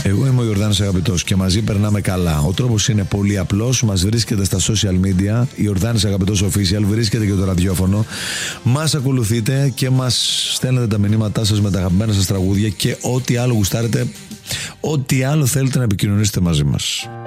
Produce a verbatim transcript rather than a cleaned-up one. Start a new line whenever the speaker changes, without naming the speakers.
Εγώ είμαι ο Ιορδάνης Αγαπητός και μαζί περνάμε καλά. Ο τρόπος είναι πολύ απλός. Μας βρίσκεται στα social media. Ιορδάνης Αγαπητός Official. Βρίσκεται και το ραδιόφωνο. Μας ακολουθείτε και μας στέλνετε τα μηνύματά σας με τα αγαπημένα σας τραγούδια και ό,τι άλλο γουστάρετε, ό,τι άλλο θέλετε να επικοινωνήσετε μαζί μας.